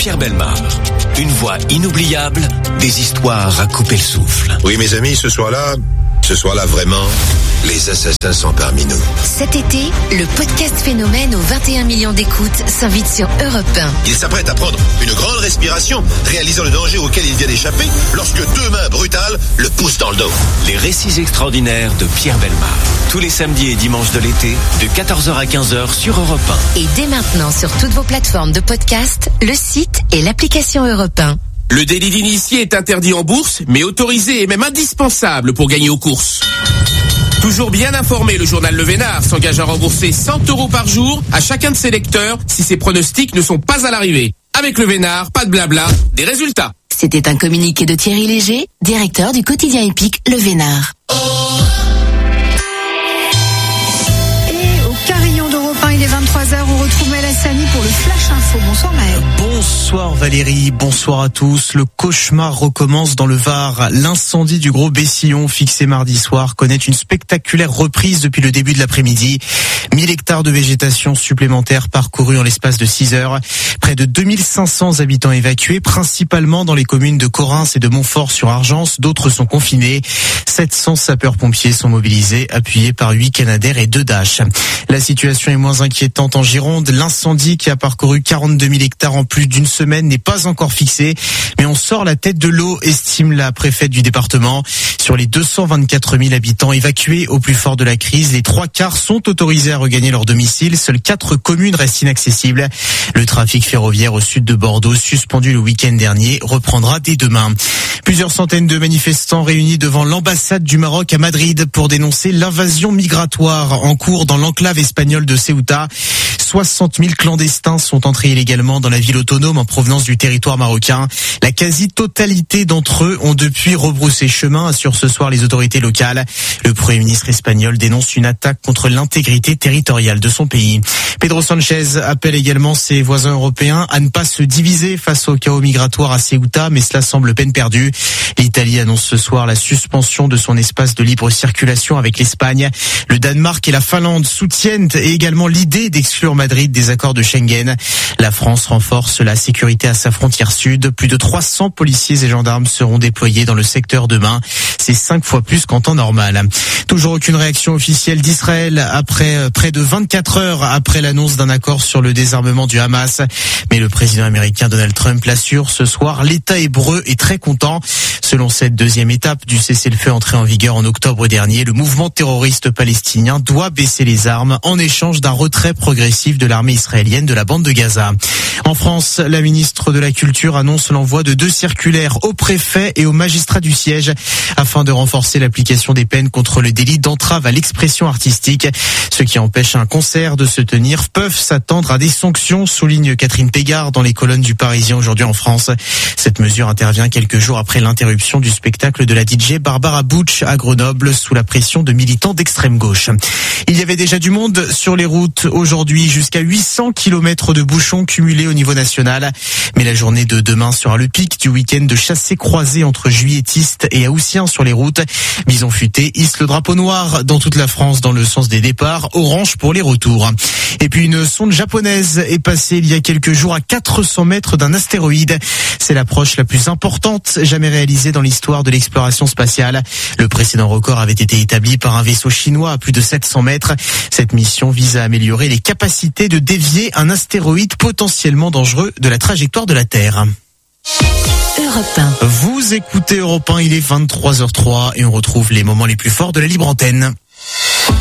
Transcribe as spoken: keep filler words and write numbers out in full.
Pierre Bellemare. Une voix inoubliable, des histoires à couper le souffle. Oui, mes amis, ce soir-là, ce soir-là vraiment, les assassins sont parmi nous. Cet été, le podcast Phénomène aux vingt et un millions d'écoutes s'invite sur Europe un. Il s'apprête à prendre une grande respiration, réalisant le danger auquel il vient d'échapper, lorsque deux mains brutales le poussent dans le dos. Les récits extraordinaires de Pierre Bellemare. Tous les samedis et dimanches de l'été, de quatorze heures à quinze heures sur Europe un. Et dès maintenant sur toutes vos plateformes de podcast, le site et l'application Europe un. Le délit d'initié est interdit en bourse, mais autorisé et même indispensable pour gagner aux courses. Toujours bien informé, le journal Le Vénard s'engage à rembourser cent euros par jour à chacun de ses lecteurs si ses pronostics ne sont pas à l'arrivée. Avec Le Vénard, pas de blabla, des résultats. C'était un communiqué de Thierry Léger, directeur du quotidien épique Le Vénard. Et au carillon d'Europe un, il est vingt-trois heures, on retrouve Maël Hassani pour le Flash Info. Bonsoir Maël. Bonsoir Valérie, bonsoir à tous. Le cauchemar recommence dans le Var. L'incendie du Gros Bessillon, fixé mardi soir, connaît une spectaculaire reprise depuis le début de l'après-midi. mille hectares de végétation supplémentaires parcourus en l'espace de six heures. Près de deux mille cinq cents habitants évacués, principalement dans les communes de Corrins et de Montfort-sur-Argence. D'autres sont confinés. sept cents sapeurs-pompiers sont mobilisés, appuyés par huit Canadair et deux Dash. La situation est moins inquiétante en Gironde. L'incendie qui a parcouru quarante-deux mille hectares en plus d'une semaine n'est pas encore fixé, mais on sort la tête de l'eau, estime la préfète du département. Sur les deux cent vingt-quatre mille habitants évacués au plus fort de la crise, les trois quarts sont autorisés à regagner leur domicile. Seules quatre communes restent inaccessibles. Le trafic ferroviaire au sud de Bordeaux, suspendu le week-end dernier, reprendra dès demain. Plusieurs centaines de manifestants réunis devant l'ambassade du Maroc à Madrid pour dénoncer l'invasion migratoire en cours dans l'enclave espagnole de Ceuta. soixante mille clandestins sont entrés illégalement dans la ville autonome en provenance du territoire marocain. La quasi-totalité d'entre eux ont depuis rebroussé chemin, assurent ce soir les autorités locales. Le Premier ministre espagnol dénonce une attaque contre l'intégrité territoriale de son pays. Pedro Sanchez appelle également ses voisins européens à ne pas se diviser face au chaos migratoire à Ceuta, mais cela semble peine perdue. L'Italie annonce ce soir la suspension de son espace de libre circulation avec l'Espagne. Le Danemark et la Finlande soutiennent également l'idée d'exclure Madrid des accords de Schengen. La France renforce la sécurité à sa frontière sud. Plus de trois cents policiers et gendarmes seront déployés dans le secteur demain. C'est cinq fois plus qu'en temps normal. Toujours aucune réaction officielle d'Israël après près de vingt-quatre heures après l'annonce d'un accord sur le désarmement du Hamas. Mais le président américain Donald Trump l'assure ce soir, l'État hébreu est très content. Selon cette deuxième étape du cessez-le-feu entré en vigueur en octobre dernier, le mouvement terroriste palestinien doit baisser les armes en échange d'un retrait progressif de l'armée israélienne de la bande de Gaza. En France, la ministre de la Culture annonce l'envoi de deux circulaires aux préfets et aux magistrats du siège afin de renforcer l'application des peines contre le délit d'entrave à l'expression artistique. Ceux qui empêchent un concert de se tenir peuvent s'attendre à des sanctions, souligne Catherine Pégard dans les colonnes du Parisien aujourd'hui en France. Cette mesure intervient quelques jours après l'interruption du spectacle de la D J Barbara Butch à Grenoble sous la pression de militants d'extrême gauche. Il y avait déjà du monde sur les routes aujourd'hui, jusqu'à huit cents kilomètres de bouchons cumulés au niveau national. Mais la journée de demain sera le pic du week-end de chassés-croisés entre juilletistes et haussiens sur les routes. Bison Futé hisse le drapeau noir dans toute la France dans le sens des départs, orange pour les retours. Et puis une sonde japonaise est passée il y a quelques jours à quatre cents mètres d'un astéroïde. C'est l'approche la plus importante jamais réalisée dans l'histoire de l'exploration spatiale. Le précédent record avait été établi par un vaisseau chinois à plus de sept cents mètres. Cette mission vise à améliorer les capacités de dévier un astéroïde potentiellement dangereux de la trajectoire de la Terre. Europe un. Vous écoutez Europe un, il est vingt-trois heures zéro trois et on retrouve les moments les plus forts de la libre antenne.